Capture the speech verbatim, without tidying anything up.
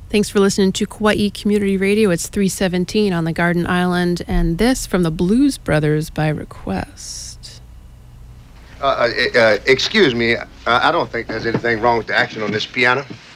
Thanks for listening to Kauai Community Radio. It's three seventeen on the Garden Island, and this from the Blues Brothers by request. Uh, uh, uh, excuse me, uh, I don't think there's anything wrong with the action on this piano.